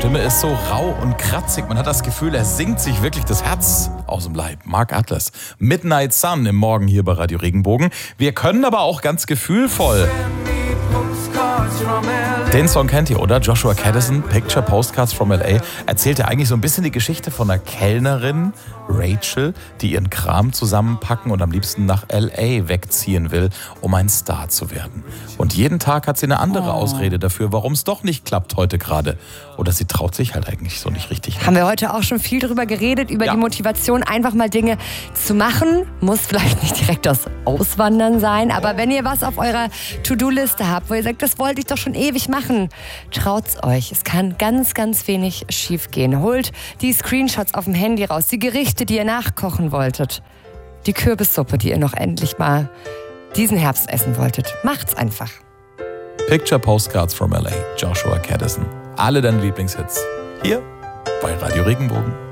Stimme ist so rau und kratzig. Man hat das Gefühl, er singt sich wirklich das Herz aus dem Leib. Mark Atlas, Midnight Sun im Morgen hier bei Radio Regenbogen. Wir können aber auch ganz gefühlvoll. Den Song kennt ihr, oder? Joshua Caddison, Picture Postcards from L.A. erzählt ja eigentlich so ein bisschen die Geschichte von einer Kellnerin, Rachel, die ihren Kram zusammenpacken und am liebsten nach L.A. wegziehen will, um ein Star zu werden. Und jeden Tag hat sie eine andere Ausrede dafür, warum es doch nicht klappt heute gerade. Oder sie traut sich halt eigentlich so nicht richtig. Haben wir heute auch schon viel darüber geredet, über die Motivation, einfach mal Dinge zu machen. Muss vielleicht nicht direkt das Auswandern sein, aber wenn ihr was auf eurer To-Do-Liste habt, wo ihr sagt, das wollte ich doch schon ewig machen, traut's euch. Es kann ganz, ganz wenig schief gehen. Holt die Screenshots auf dem Handy raus, die Gerichte, die ihr nachkochen wolltet, die Kürbissuppe, die ihr noch endlich mal diesen Herbst essen wolltet. Macht's einfach. Picture Postcards from L.A., Joshua Caddison. Alle deine Lieblingshits hier bei Radio Regenbogen.